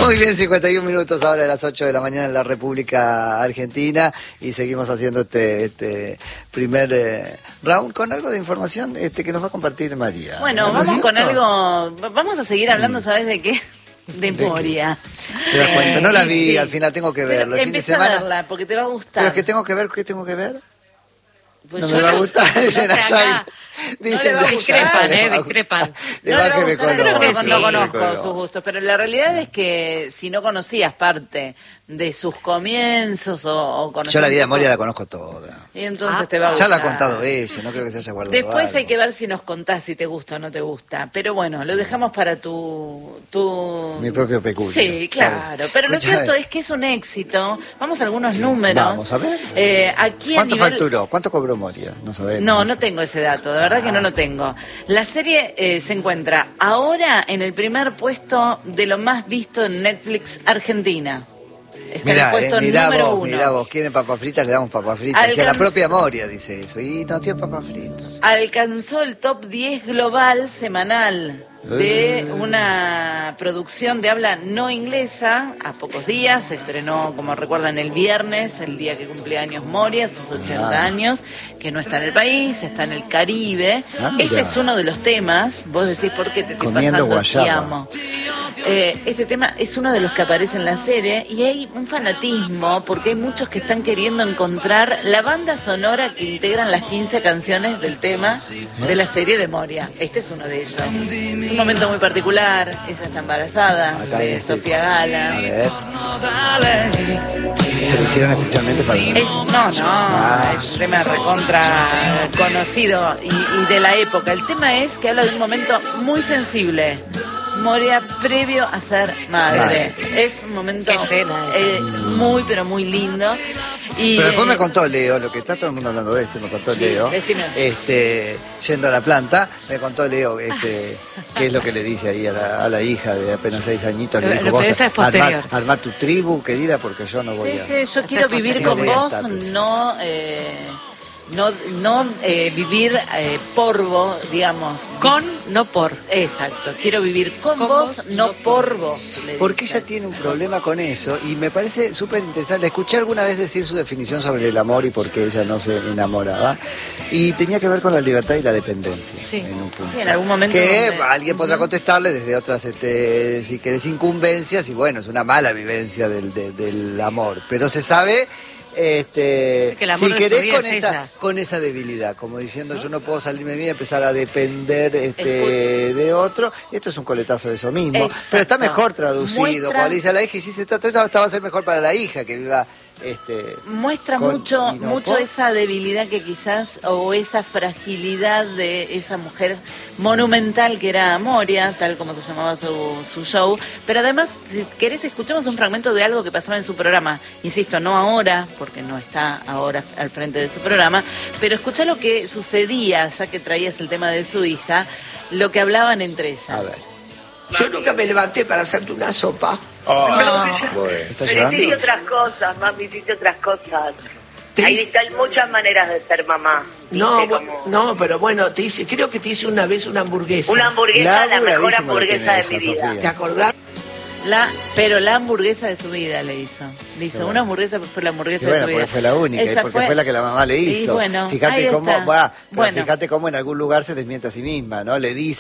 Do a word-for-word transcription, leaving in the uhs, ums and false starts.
Muy bien, cincuenta y un minutos ahora de las ocho de la mañana en la República Argentina y seguimos haciendo este, este primer eh, round con algo de información este que nos va a compartir María. Bueno, ¿No vamos es con cierto? algo, vamos a seguir hablando, ¿sabes de qué? De ¿De Moria. qué? ¿Te das cuenta? No la vi, Sí. al final tengo que verlo. El fin de Empieza a semana. verla porque te va a gustar. Pero es que tengo que ver, ¿qué tengo que ver? Pues no yo me va a no- gustar, dicen no sé allá. acá. Dicen No le va a de gustar. allá, Discrepan, le eh, va a discrepan. gustar. No De le más va a que me gustar, yo conozco, no, que no sí. me conozco conozco. sus gustos, pero la realidad es que si no conocías parte de sus comienzos o, o conocías Yo la vida de un poco- Moria la conozco toda. y entonces Ah, te va a Ya gustar. la ha contado ella, no creo que se haya guardado Después algo. hay que ver si nos contás si te gusta o no te gusta. Pero bueno, lo dejamos para tu... tu... Mi propio peculio. Sí, claro. Pero lo Escuchame. cierto es que es un éxito. Vamos a algunos números. Vamos a ver. Eh, aquí a ¿Cuánto nivel... facturó? ¿Cuánto cobró Moria? No sabemos. No, no tengo ese dato, de verdad que no lo tengo. La serie eh, se encuentra ahora en el primer puesto de lo más visto en Netflix Argentina. Está en el Mirá, puesto eh, mirá número vos, uno. mirá vos, quieren papas fritas, le damos papas fritas. Que a la Alcanzó- propia Moria dice eso, y no tiene papas fritas. Alcanzó el top diez global semanal de Eh. una producción de habla no inglesa. A pocos días se estrenó, como recuerdan, el viernes, el día que cumplía años Moria, sus ochenta Ah. años, que no está en el país, está en el Caribe. Ah, este mira. es uno de los temas. Vos decís, ¿por qué te estoy Comiendo pasando? Te guayaba. amo. Eh, este tema es uno de los que aparece en la serie y hay un fanatismo porque hay muchos que están queriendo encontrar la banda sonora que integran las quince canciones del tema de la serie de Moria. Este es uno de ellos. Es un momento muy particular. Ella está embarazada Acá hay de este- Sofía A Gala. ver. Se lo hicieron especialmente para mí. Es, no, no, Ah. es un tema recontra conocido y, y de la época. El tema es que habla de un momento muy sensible. Moria previo a ser madre. Es un momento Qué escena esa. eh, muy, pero muy lindo. Y, Pero después me eh, contó Leo, lo que está todo el mundo hablando de esto, me contó Sí, Leo, decime. este, yendo a la planta, me contó Leo este, qué es lo que le dice ahí a la, a la hija de apenas seis añitos. Le Lo- dijo, lo vos que esa es armá, posterior. armá tu tribu, querida, porque yo no voy Sí, a... sí, yo quiero vivir No con voy a vos, estar. no, eh, no, no eh, vivir eh, por vos, digamos. Con, no por. Exacto, quiero vivir con, Con vos, vos, no no por vos. le Porque dice. ella tiene un problema con eso y me parece súper interesante. Escuché alguna vez decir su definición sobre el amor y por qué ella no se enamoraba. Y tenía que ver con la libertad y la dependencia. Sí. En un punto. Sí, en algún momento Que donde- alguien podrá contestarle desde otras, este, si querés, incumbencias. Y bueno, es una mala vivencia del, de- del amor. Pero se sabe... Este, Que el amor si de su querés vida con es esa ella. con esa debilidad, como diciendo yo no puedo salirme de mí y empezar a depender este, de otro, esto es un coletazo de eso mismo, Exacto. pero está mejor traducido. Muestra- Cuando le dice a la hija, y si se trata de esto, esta va a ser mejor para la hija que viva este Muestra con- mucho y no mucho por- esa debilidad que quizás, o esa fragilidad de esa mujer monumental que era Moria, tal como se llamaba su, su show. Pero además, si querés, escuchamos un fragmento de algo que pasaba en su programa. Insisto, no ahora, porque no está ahora al frente de su programa, pero escuchá lo que sucedía, ya que traías el tema de su hija, lo que hablaban entre ellas. A ver, Yo nunca me levanté para hacerte una sopa. ¿está Pero llorando? hiciste otras cosas, mami, hiciste otras cosas. Te Ahí hice- hay muchas maneras de ser mamá. No, ¿viste? bu- Como no, pero bueno, te hice, creo que te hice una vez una hamburguesa. una hamburguesa, la mejor Laburadísimo lo hamburguesa tiene de mi ella, vida. Sofía. ¿Te acordás? La, pero la hamburguesa de su vida le hizo. Le hizo Qué bueno. una hamburguesa, pues fue la Y hamburguesa bueno, de su vida. porque fue la única, y Esa porque fue... la que la mamá le Y hizo. bueno, fíjate ahí cómo, está. buah, pero Bueno. fíjate cómo en algún lugar se desmiente a sí misma, ¿no? Le dice